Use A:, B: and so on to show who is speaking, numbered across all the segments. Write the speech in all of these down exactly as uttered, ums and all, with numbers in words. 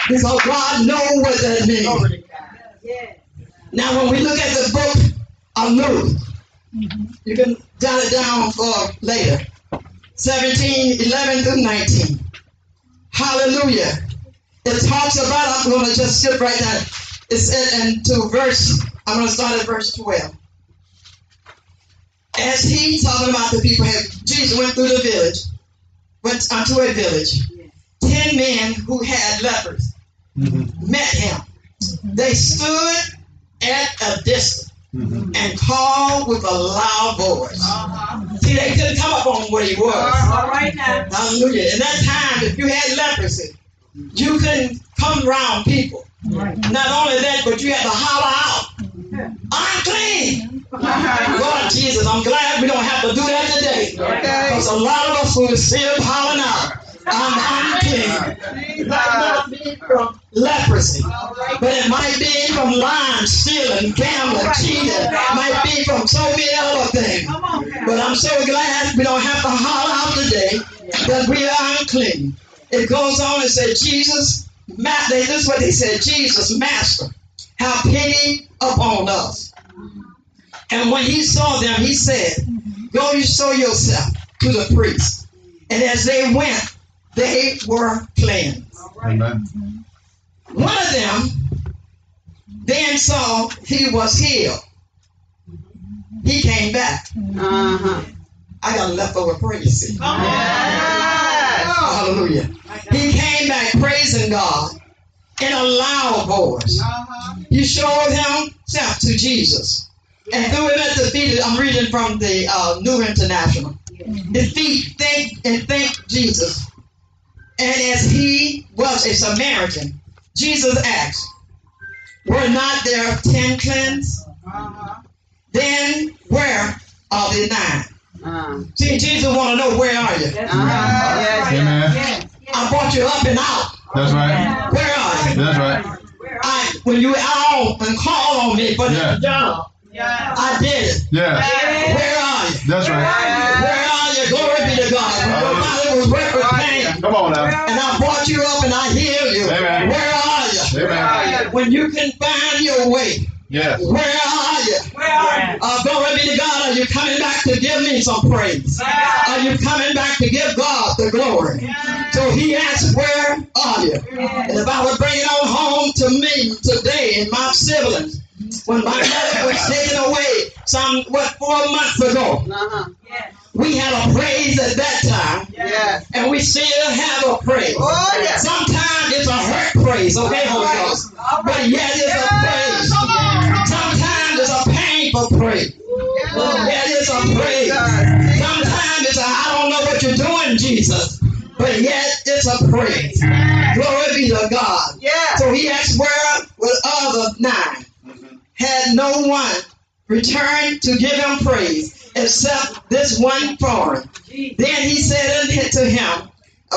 A: Because God knows what that means. Now, when we look at the book of Luke, you can jot it down for later. seventeen, eleven through nineteen. Hallelujah. It talks about, I'm going to just skip right down. It's into verse, I'm going to start at verse twelve. As he talking about the people, Jesus went through the village, went unto a village. Ten men who had lepers mm-hmm. met him. They stood at a distance mm-hmm. and called with a loud voice. Uh-huh. See, they couldn't come up on where he was. Uh, all right now. Hallelujah. In that time, if you had leprosy, you couldn't come around people. Right. Not only that, but you had to holler out, I'm clean. Lord Jesus, I'm glad we don't have to do that today. Because okay. a lot of us will still hollering out, I'm unclean. It might not be from leprosy, but it might be from lying, stealing, gambling, cheating. It might be from so many other things. But I'm so glad we don't have to holler out today that we are unclean. It goes on and says, Jesus, this is what they said, Jesus, Master, have pity upon us. And when he saw them, he said, go you show yourself to the priest. And as they went, they were cleansed. Amen. One of them then saw he was healed. He came back. Uh-huh. I got a leftover praise. Oh. Hallelujah. He came back praising God in a loud voice. Uh-huh. He showed himself to Jesus. Yeah. And threw him at the feet. I'm reading from the uh, New International. Yeah. The feet thank and thank Jesus. And as he was a Samaritan, Jesus asked, were not there ten cleansed? Uh-huh. Then where are the nine? Uh-huh. See, Jesus want to know, where are you? That's uh-huh. right. Yes. Amen. Yes. I brought you up and out.
B: That's right.
A: Where are you?
B: That's right.
A: I, when you were out and called on me for yeah. the job, yeah. I did it.
B: Yeah.
A: Where are you?
B: That's right.
A: Where are you? Glory be to God. When your body was wrecked with pain.
B: Come on now.
A: And I brought you up and I healed you.
B: Amen.
A: Where are you?
B: Amen.
A: When you can find your way.
B: Yes.
A: Where are you? Where are you? Uh, glory be to God. Are you coming back to give me some praise? Yeah. Are you coming back to give God the glory? Yeah. So he asked, where are you? Yeah. And if I would bring it on home to me today and my siblings, when my mother was taken away some, what, four months ago, uh-huh. yeah. we had a praise at that time, yeah. and we still have a praise. Oh, yeah. Sometimes it's a hurt praise, okay, Holy Ghost? Right. But yet it's yeah. a praise. Sometimes it's a painful praise. Yeah. Yet it's a praise. Sometimes it's a, I don't know what you're doing, Jesus, but yet it's a praise. Yeah. Glory be to God. Yeah. So he asked, where were the other nine? Had no one returned to give him praise except this one foreign. Then he said unto him,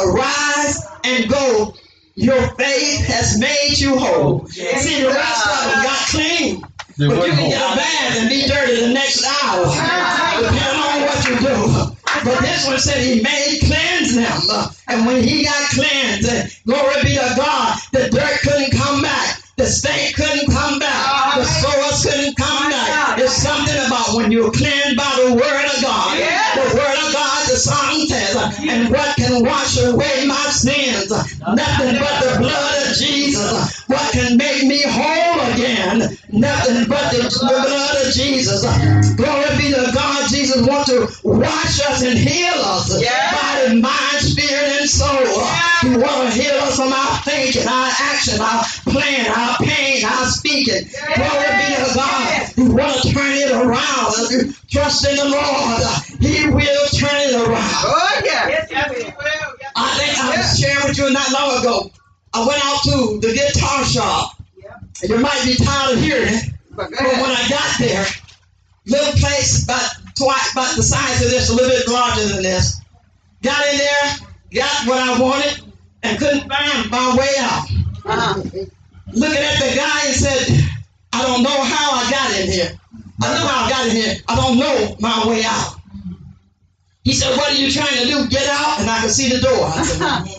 A: arise and go. Your faith has made you whole. Yes. See, the rest of them got clean. But you can get a bath and be dirty the next hour, depending on what you do. But this one said he made cleanse them. And when he got cleansed, glory be to God, the dirt couldn't come back. The stank couldn't come back. The sores couldn't come back. There's something about when you're cleansed by the word of God. The word of God, the song says, and what can wash away my sins? Nothing but the blood of Jesus. What can make me whole again? Nothing but the blood of Jesus. Glory be to God. Jesus wants to wash us and heal us. Body, mind, spirit, and soul. He wants to heal us from our thinking, our action, our plan, our pain, our speaking. Glory be to God. You want to turn it around. If you trust in the Lord, he will turn it around. Oh, yeah. Yes, yes, he will. Yes, I think I was sharing with you not long ago. I went out to the guitar shop. And you might be tired of hearing it. But when I got there, little place about twice, about the size of this, a little bit larger than this. Got in there, got what I wanted, and couldn't find my way out. Uh-huh. Looking at the guy and said, I don't know how I got in here. I know how I got in here. I don't know my way out. He said, what are you trying to do? Get out? And I could see the door. I said,